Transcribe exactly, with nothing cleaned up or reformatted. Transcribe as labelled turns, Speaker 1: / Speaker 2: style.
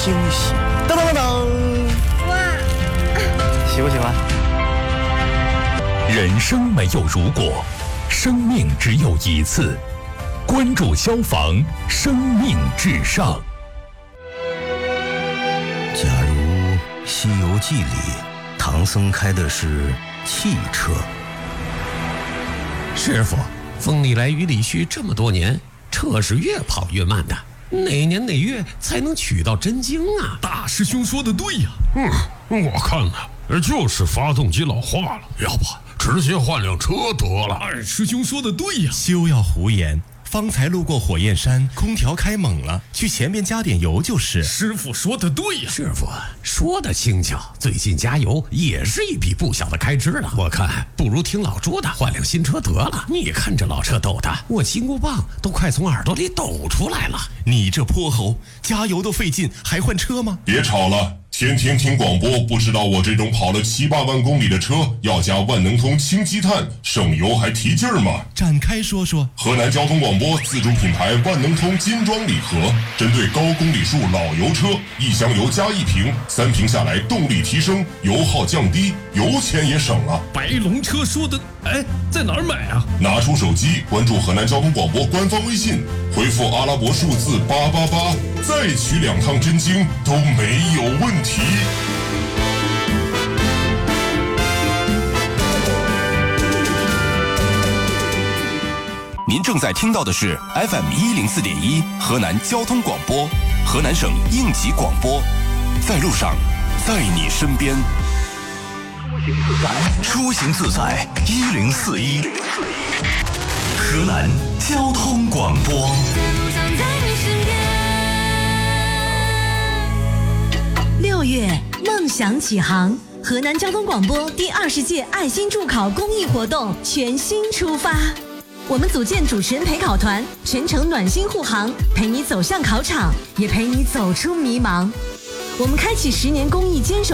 Speaker 1: 惊喜。当当当当！哇，喜不喜欢？
Speaker 2: 人生没有如果，生命只有一次。关注消防，生命至上。
Speaker 3: 假如《西游记》里唐僧开的是汽车，
Speaker 4: 师傅，风里来雨里去这么多年，车是越跑越慢的，哪年哪月才能取到真经啊？
Speaker 5: 大师兄说的对呀。嗯，我看呢，就是发动机老化了，要不直接换辆车得了。二师兄说的对呀。
Speaker 6: 休要胡言，方才路过火焰山，空调开猛了，去前面加点油就是。
Speaker 5: 师傅说的对呀。
Speaker 4: 师傅说的轻巧，最近加油也是一笔不小的开支了。我看不如听老朱的，换辆新车得了。你看这老车抖的，我金箍棒都快从耳朵里抖出来了。
Speaker 6: 你这泼猴，加油都费劲，还换车吗？
Speaker 7: 别吵了，天天听广播，不知道我这种跑了七八万公里的车要加万能通氢积碳，省油还提劲儿吗？
Speaker 6: 展开说说。
Speaker 7: 河南交通广播自主品牌万能通金装礼盒，针对高公里数老油车，一箱油加一瓶，三瓶下来动力提升，油耗降低，油钱也省了。
Speaker 5: 白龙车说的，哎，在哪儿买啊？
Speaker 7: 拿出手机关注河南交通广播官方微信，回复阿拉伯数字八八八，再取两趟真经都没有问题。
Speaker 8: 您正在听到的是 F M 一零四点一河南交通广播，河南省应急广播，在路上，在你身边。出行自在一零四一，河南交通广播。
Speaker 9: 六月，梦想启航，河南交通广播第二十届爱心助考公益活动全新出发。我们组建主持人陪考团，全程暖心护航，陪你走向考场，也陪你走出迷茫。我们开启十年公益坚守